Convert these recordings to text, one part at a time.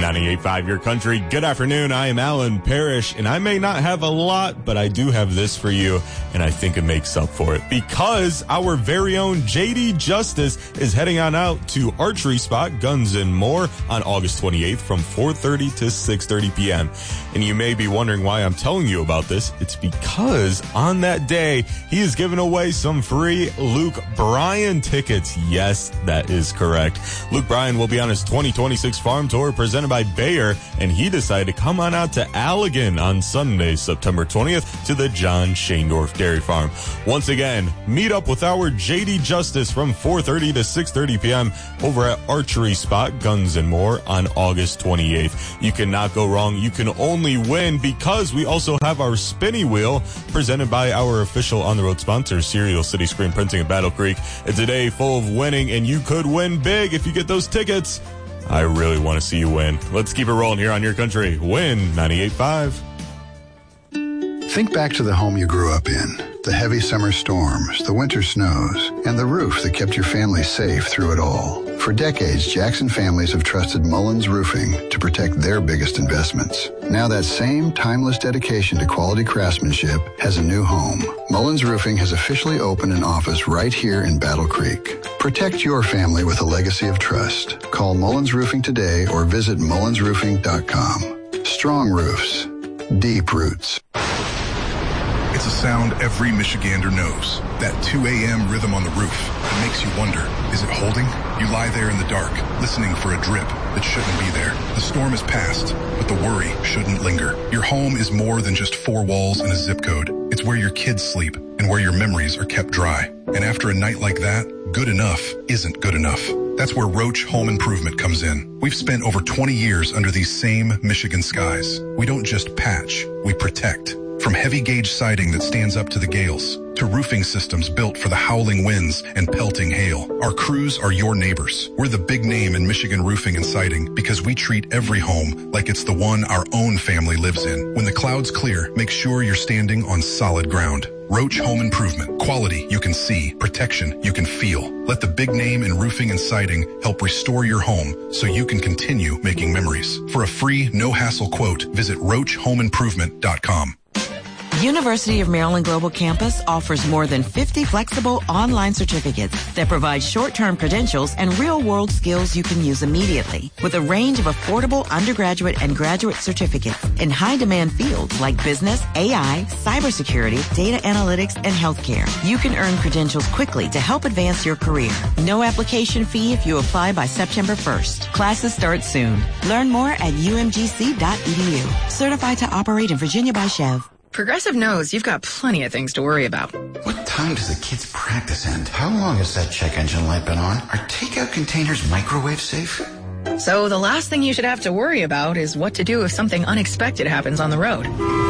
98.5 Your Country. Good afternoon. I am Alan Parrish, and I may not have a lot, but I do have this for you, and I think it makes up for it because our very own JD Justice is heading on out to Archery Spot Guns and More on August 28th from 4:30 to 6:30 p.m. And you may be wondering why I'm telling you about this. It's because on that day, he is giving away some free Luke Bryan tickets. Yes, that is correct. Luke Bryan will be on his 2026 farm tour presented by Bayer, and he decided to come on out to Allegan on Sunday, September 20th to the John Shaindorf Dairy Farm. Once again, meet up with our JD Justice from 4:30 to 6:30 p.m. over at Archery Spot Guns and More on August 28th. You cannot go wrong. You can only win because we also have our spinny wheel presented by our official on-the-road sponsor, Serial City Screen Printing in Battle Creek. It's a day full of winning, and you could win big if you get those tickets. I really want to see you win. Let's keep it rolling here on Your Country. Win 98.5. Think back to the home you grew up in, the heavy summer storms, the winter snows, and the roof that kept your family safe through it all. For decades, Jackson families have trusted Mullins Roofing to protect their biggest investments. Now that same timeless dedication to quality craftsmanship has a new home. Mullins Roofing has officially opened an office right here in Battle Creek. Protect your family with a legacy of trust. Call Mullins Roofing today or visit mullinsroofing.com. Strong roofs, deep roots. It's a sound every Michigander knows. That 2 a.m. rhythm on the roof. It makes you wonder, is it holding? You lie there in the dark, listening for a drip that shouldn't be there. The storm is past, but the worry shouldn't linger. Your home is more than just four walls and a zip code. It's where your kids sleep and where your memories are kept dry. And after a night like that, good enough isn't good enough. That's where Roach Home Improvement comes in. We've spent over 20 years under these same Michigan skies. We don't just patch, we protect. From heavy gauge siding that stands up to the gales, to roofing systems built for the howling winds and pelting hail. Our crews are your neighbors. We're the big name in Michigan roofing and siding because we treat every home like it's the one our own family lives in. When the clouds clear, make sure you're standing on solid ground. Roach Home Improvement. Quality you can see. Protection you can feel. Let the big name in roofing and siding help restore your home so you can continue making memories. For a free, no-hassle quote, visit roachhomeimprovement.com. University of Maryland Global Campus offers more than 50 flexible online certificates that provide short-term credentials and real-world skills you can use immediately. With a range of affordable undergraduate and graduate certificates in high-demand fields like business, AI, cybersecurity, data analytics, and healthcare, you can earn credentials quickly to help advance your career. No application fee if you apply by September 1st. Classes start soon. Learn more at umgc.edu. Certified to operate in Virginia by Chev. Progressive knows you've got plenty of things to worry about. What time does the kids' practice end? How long has that check engine light been on? Are takeout containers microwave safe? So the last thing you should have to worry about is what to do if something unexpected happens on the road.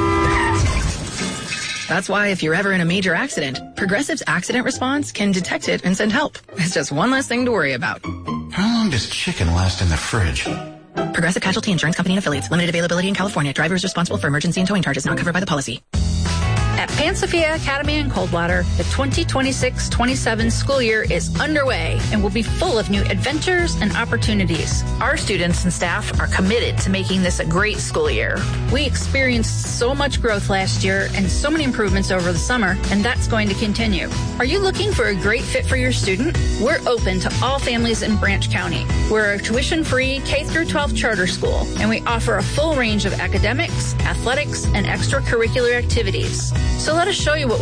That's why if you're ever in a major accident, Progressive's accident response can detect it and send help. It's just one less thing to worry about. How long does chicken last in the fridge? Progressive Casualty Insurance Company and Affiliates. Limited availability in California. Driver is responsible for emergency and towing charges not covered by the policy. At Pansafia Academy in Coldwater, the 2026-27 school year is underway and will be full of new adventures and opportunities. Our students and staff are committed to making this a great school year. We experienced so much growth last year and so many improvements over the summer, and that's going to continue. Are you looking for a great fit for your student? We're open to all families in Branch County. We're a tuition-free K-12 charter school, and we offer a full range of academics, athletics, and extracurricular activities. So let us show you what